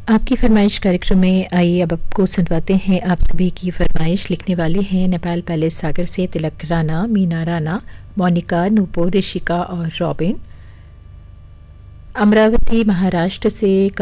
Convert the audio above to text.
आपकी फरमाइश कार्यक्रम में आइए अब आपको सुनवाते हैं आप सभी की फरमाइश। लिखने वाले हैं नेपाल पैलेस सागर से तिलक राणा, मीना राणा, मोनिका, नूपुर, ऋषिका और रॉबिन। अमरावती महाराष्ट्र से